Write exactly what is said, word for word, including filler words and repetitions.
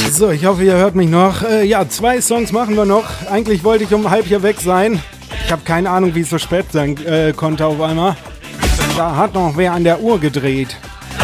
So, ich hoffe, ihr hört mich noch. Äh, ja, zwei Songs machen wir noch. Eigentlich wollte ich um halb hier weg sein. Ich habe keine Ahnung, wie es so spät sein äh, konnte auf einmal. Da hat noch wer an der Uhr gedreht.